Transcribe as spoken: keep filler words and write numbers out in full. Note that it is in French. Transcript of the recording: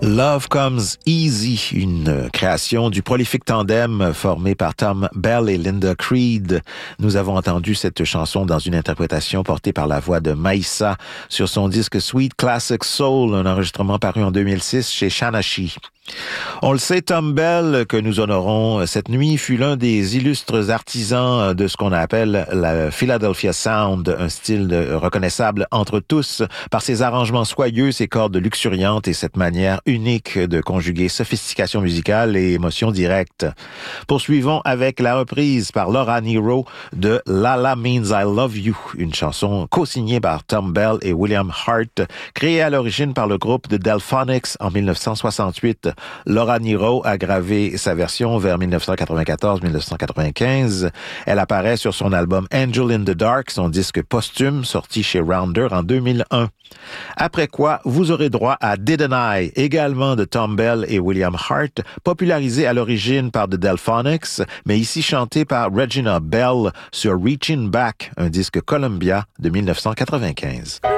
Love Comes Easy, une création du prolifique tandem formé par Thom Bell et Linda Creed. Nous avons entendu cette chanson dans une interprétation portée par la voix de Maïssa sur son disque Sweet Classic Soul, un enregistrement paru en deux mille six chez Shanachi. On le sait, Thom Bell, que nous honorons cette nuit, fut l'un des illustres artisans de ce qu'on appelle la Philadelphia Sound, un style de, reconnaissable entre tous par ses arrangements soyeux, ses cordes luxuriantes et cette manière unique de conjuguer sophistication musicale et émotion directe. Poursuivons avec la reprise par Laura Nyro de Lala Means I Love You, une chanson co-signée par Thom Bell et William Hart, créée à l'origine par le groupe de Delphonics en dix-neuf cent soixante-huit. Laura Nyro a gravé sa version vers dix-neuf cent quatre-vingt-quatorze dix-neuf cent quatre-vingt-quinze. Elle apparaît sur son album Angel in the Dark, son disque posthume sorti chez Rounder en deux mille un. Après quoi, vous aurez droit à Didn't I, également de Thom Bell et William Hart, popularisé à l'origine par The Delphonics, mais ici chanté par Regina Bell sur Reaching Back, un disque Columbia de dix-neuf cent quatre-vingt-quinze.